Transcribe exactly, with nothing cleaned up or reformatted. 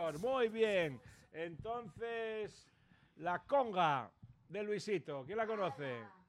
señor. Muy bien. Entonces, la conga de Luisito. ¿Quién la conoce?